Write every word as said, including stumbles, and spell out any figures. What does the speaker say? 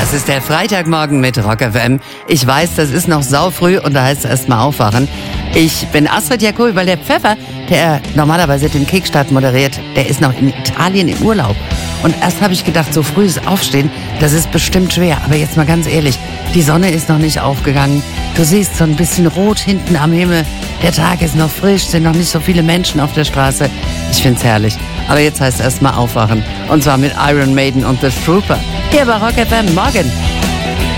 Das ist der Freitagmorgen mit Rock F M. Ich weiß, das ist noch saufrüh und da heißt es erstmal aufwachen. Ich bin Astrid Jacobi, weil der Pfeffer, der normalerweise den Kickstart moderiert, der ist noch in Italien im Urlaub. Und erst habe ich gedacht, so frühes Aufstehen, das ist bestimmt schwer. Aber jetzt mal ganz ehrlich, die Sonne ist noch nicht aufgegangen. Du siehst so ein bisschen rot hinten am Himmel. Der Tag ist noch frisch, sind noch nicht so viele Menschen auf der Straße. Ich find's herrlich. Aber jetzt heißt es erstmal aufwachen. Und zwar mit Iron Maiden und The Trooper. Hier bei Rock F M. Morgen.